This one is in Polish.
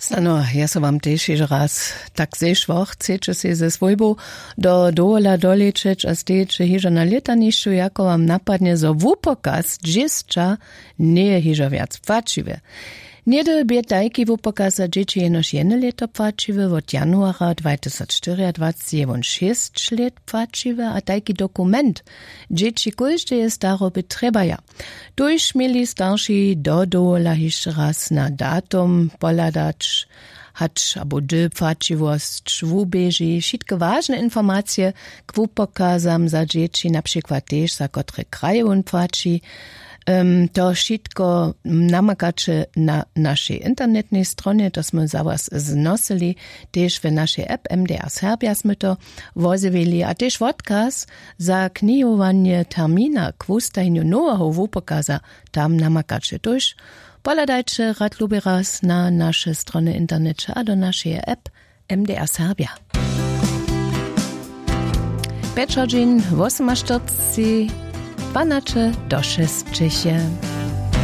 No, ja som vám tiež raz tak zešvoch, chcete si ze svojbu do dola dolečiť a stejče hižo na letanišću, jako vám napadne zo vupokaz džisča nie je hižo viac płačiwe. Niede bie tajki wupokaza dzieci jenož jedne leto płačiwe, od januara 2024 je 6 let płačiwe, a tajki dokument dzieci kojšte je staroby trebaja. Tuž mieli starši do dola hiž raz na datum poladać, hać abo dy płačiwost wubeži, všetko ważne informacje k wupokazam za dzieci, na przykład też za kotre kraje on płaci. To wszystko namakacie na naszej internetnej stronie, to sme za was znosili, też w naszej app MDR Serbia sme to wozywili, a też odkaz za knihowanie termina k wustajniu nowego wupokaza tam namakacie tuż. Poladajcie rad lubi raz na nasze strony internecie, a do naszej app MDR Serbia. 5 godzin, 48 12 do 6.